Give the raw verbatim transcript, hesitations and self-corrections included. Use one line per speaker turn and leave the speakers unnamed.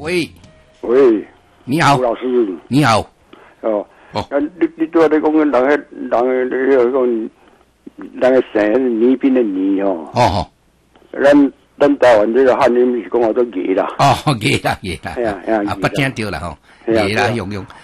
喂
喂，
你好，
吴老师，
你好。
哦，
哦，
啊，你你拄仔咧讲人迄人迄迄个人个姓倪斌的倪哦，
哦吼，
咱咱台湾这个汉语是讲话做艺啦，
哦，艺啦艺啦，
哎呀哎呀
啊，不听着啦吼，
哎呀
艺啦用用。